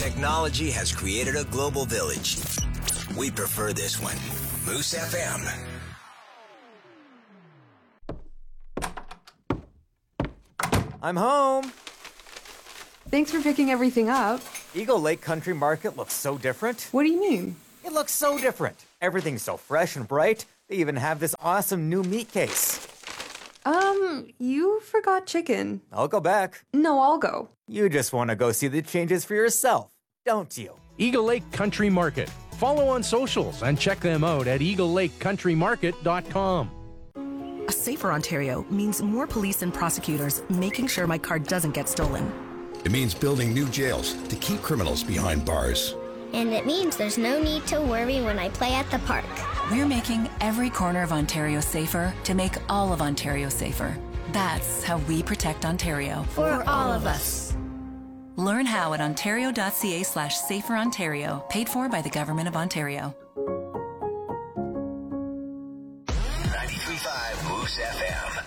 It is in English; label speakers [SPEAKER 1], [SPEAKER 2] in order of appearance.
[SPEAKER 1] Technology has created a global village. We prefer this one. Moose FM.
[SPEAKER 2] I'm home.
[SPEAKER 3] Thanks for picking everything up.
[SPEAKER 2] Eagle Lake Country Market looks so different.
[SPEAKER 3] What do you mean?
[SPEAKER 2] It looks so different. Everything's so fresh and bright. They even have this awesome new meat case.
[SPEAKER 3] You forgot chicken.
[SPEAKER 2] I'll go back.
[SPEAKER 3] No, I'll go.
[SPEAKER 2] You just want to go see the changes for yourself, don't you?
[SPEAKER 4] Eagle Lake Country Market. Follow on socials and check them out at eaglelakecountrymarket.com.
[SPEAKER 5] A safer Ontario means more police and prosecutors making sure my car doesn't get stolen.
[SPEAKER 6] It means building new jails to keep criminals behind bars.
[SPEAKER 7] And it means there's no need to worry when I play at the park.
[SPEAKER 8] We're making every corner of Ontario safer to make all of Ontario safer. That's how we protect Ontario.
[SPEAKER 7] For all of us.
[SPEAKER 8] Learn how at ontario.ca/saferontario, paid for by the Government of Ontario.
[SPEAKER 1] 93.5 Moose FM.